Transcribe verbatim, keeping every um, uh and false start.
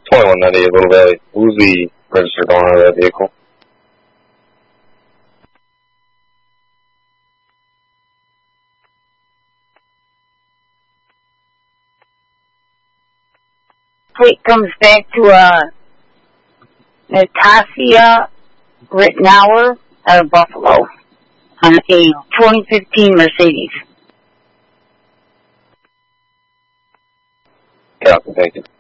twenty-one ninety, Little Valley. Who's the registered owner of that vehicle? Plate comes back to uh, Natasha Rittenauer out of Buffalo on a twenty fifteen Mercedes. Copy, thank you.